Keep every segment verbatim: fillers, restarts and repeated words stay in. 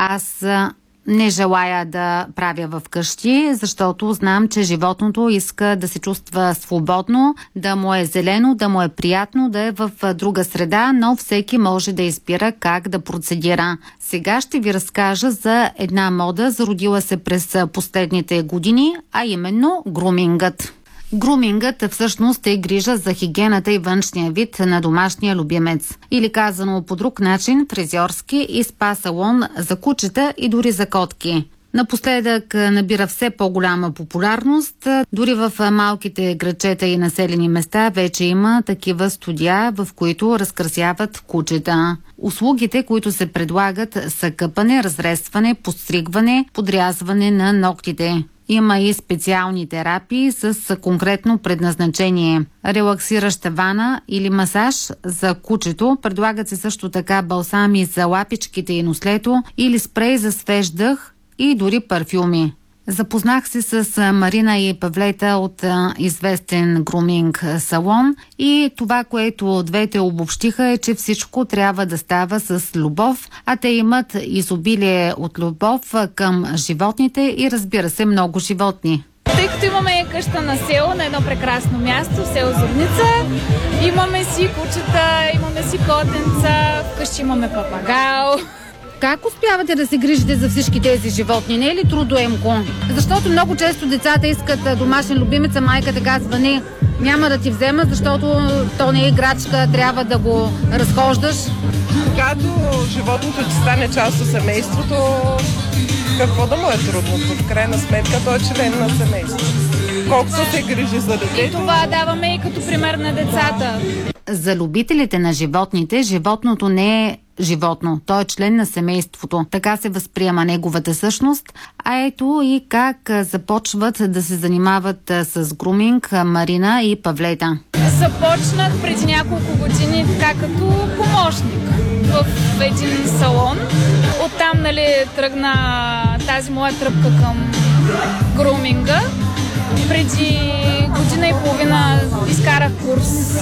аз не желая да правя в къщи, защото знам, че животното иска да се чувства свободно, да му е зелено, да му е приятно, да е в друга среда, но всеки може да избира как да процедира. Сега ще ви разкажа за една мода, зародила се през последните години, а именно грумингът. Грумингът всъщност е грижа за хигиената и външния вид на домашния любимец. Или казано по друг начин, фризьорски и спа салон за кучета и дори за котки. Напоследък набира все по-голяма популярност. Дори в малките градчета и населени места вече има такива студия, в които разкрасяват кучета. Услугите, които се предлагат, са къпане, разрестване, подстригване, подрязване на ногтите. Има и специални терапии с конкретно предназначение. Релаксираща вана или масаж за кучето. Предлагат се също така балсами за лапичките и нослето или спрей за свеж дъх и дори парфюми. Запознах се с Марина и Павлета от а, известен груминг салон и това, което двете обобщиха, е, че всичко трябва да става с любов, а те имат изобилие от любов към животните и, разбира се, много животни. Тъй като имаме къща на село, на едно прекрасно място, в село Зорница, имаме си кучета, имаме си котенца, вкъщи имаме папагал. Как успявате да се грижите за всички тези животни? Не е ли трудоемко? Защото много често децата искат домашен любимец, а майката казва: не, няма да ти взема, защото то не е играчка, трябва да го разхождаш. Когато животното ти стане част от семейството, какво да му е трудното? В крайна сметка той е член на семейството. Колкото се грижи за детето. И това даваме и като пример на децата. За любителите на животните, животното не е животно. Той е член на семейството. Така се възприема неговата същност. А ето и как започват да се занимават с груминг Марина и Павлета. Започнах преди няколко години така като помощник в един салон. Оттам, нали, тръгна тази моя тръпка към груминга. Преди година и половина изкарах курс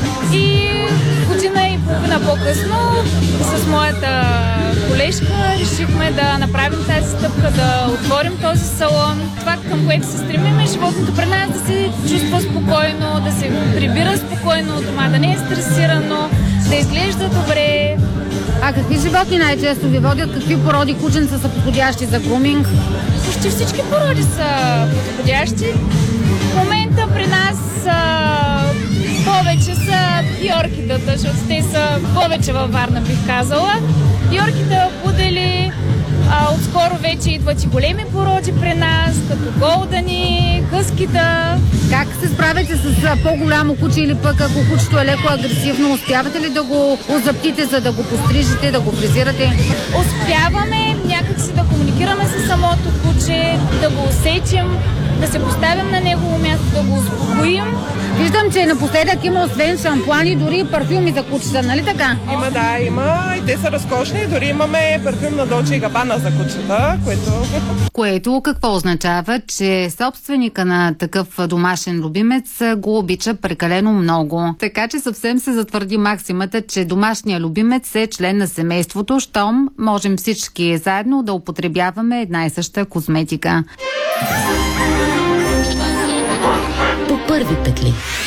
и година и половина по-късно с моята колежка решихме да направим тази стъпка, да отворим този салон. Това, към което се стремим, е животното при нас да се чувства спокойно, да се прибира спокойно от дома, да не е стресирано, да изглежда добре. А какви животни най-често ви водят? Какви породи кученца са подходящи за груминг? Почти всички породи са подходящи. В момента при нас а, повече са йоркитата, защото те са повече във Варна, бих казала. Йоркита, пудели, а, отскоро вече идват и големи породи при нас, като голдани, хъскита. Как се справяте с по-голямо куче или пък ако кучето е леко агресивно? Успявате ли да го озаптите, за да го пострижите, да го фризирате? Успяваме някак си да комуникираме с самото куче, да го усетим, да се поставим на негово място, да го успокоим. Виждам, че напоследък има освен шампуани, дори и парфюми за кучета, нали така? Има, да, има. И те са разкошни. Дори имаме парфюм на Dolce и Gabbana за кучета, което... Което какво означава? Че собственика на такъв домашен любимец го обича прекалено много. Така че съвсем се затвърди максимата, че домашният любимец е член на семейството, щом можем всички заедно да употребяваме една и съща козметика. По първи петли.